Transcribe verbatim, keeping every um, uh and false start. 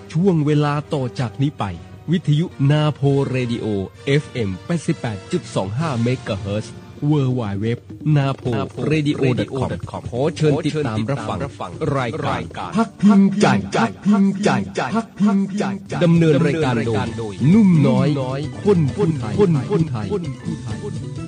ช่วงเวลาต่อจากนี้ไปวิทยุนาโพเรดิโอ เอฟ เอ็ม แปดสิบแปดจุดสองห้า เมกะเฮิรตซ์ เวิลด์ ไวด์ เว็บ นาโพเรดิโอ ดอท คอม ขอเชิญติดตามรับฟังรายการพักพิงใจพักพิงใจพักพิงใจดำเนินรายการโดยนุ่มน้อยคนผู้ไทย